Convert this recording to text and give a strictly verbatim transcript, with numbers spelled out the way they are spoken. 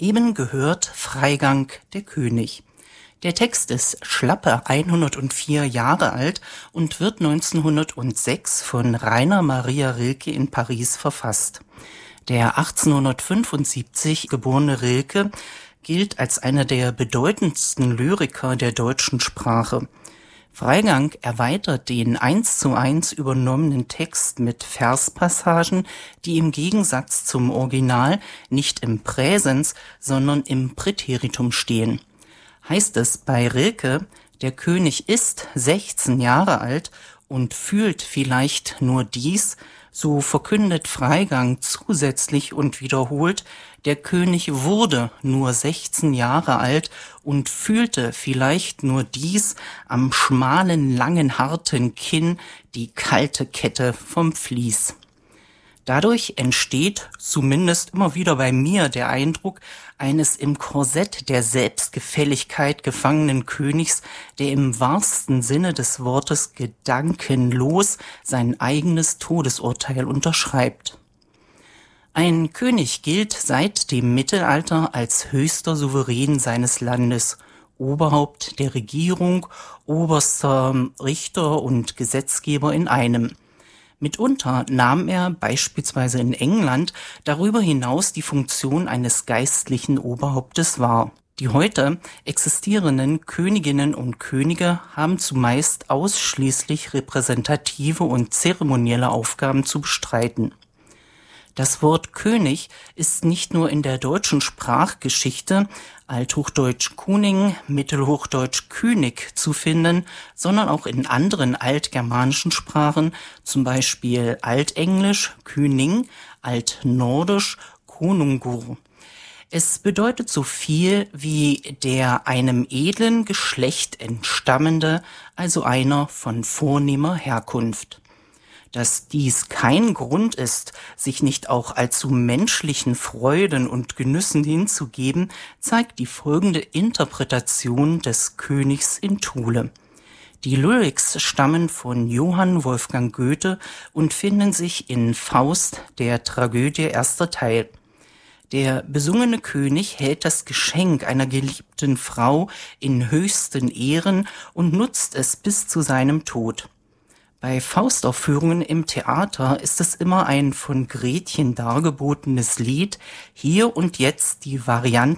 Eben gehört Freigang der König. Der Text ist schlappe hundertvier Jahre alt und wird neunzehnhundertsechs von Rainer Maria Rilke in Paris verfasst. Der achtzehnhundertfünfundsiebzig geborene Rilke gilt als einer der bedeutendsten Lyriker der deutschen Sprache. Freigang erweitert den eins zu eins übernommenen Text mit Verspassagen, die im Gegensatz zum Original nicht im Präsens, sondern im Präteritum stehen. Heißt es bei Rilke, der König ist sechzehn Jahre alt und fühlt vielleicht nur dies, so verkündet Freigang zusätzlich und wiederholt, der König wurde nur sechzehn Jahre alt und fühlte vielleicht nur dies am schmalen, langen, harten Kinn, die kalte Kette vom Vlies. Dadurch entsteht, zumindest immer wieder bei mir, der Eindruck eines im Korsett der Selbstgefälligkeit gefangenen Königs, der im wahrsten Sinne des Wortes gedankenlos sein eigenes Todesurteil unterschreibt. Ein König gilt seit dem Mittelalter als höchster Souverän seines Landes, Oberhaupt der Regierung, oberster Richter und Gesetzgeber in einem. Mitunter nahm er beispielsweise in England darüber hinaus die Funktion eines geistlichen Oberhauptes wahr. Die heute existierenden Königinnen und Könige haben zumeist ausschließlich repräsentative und zeremonielle Aufgaben zu bestreiten. Das Wort König ist nicht nur in der deutschen Sprachgeschichte, althochdeutsch Kuning, mittelhochdeutsch König, zu finden, sondern auch in anderen altgermanischen Sprachen, zum Beispiel altenglisch König, altnordisch Konungur. Es bedeutet so viel wie der einem edlen Geschlecht entstammende, also einer von vornehmer Herkunft. Dass dies kein Grund ist, sich nicht auch allzu menschlichen Freuden und Genüssen hinzugeben, zeigt die folgende Interpretation des Königs in Thule. Die Lyrics stammen von Johann Wolfgang Goethe und finden sich in Faust, der Tragödie erster Teil. Der besungene König hält das Geschenk einer geliebten Frau in höchsten Ehren und nutzt es bis zu seinem Tod. Bei Faustaufführungen im Theater ist es immer ein von Gretchen dargebotenes Lied, hier und jetzt die Variante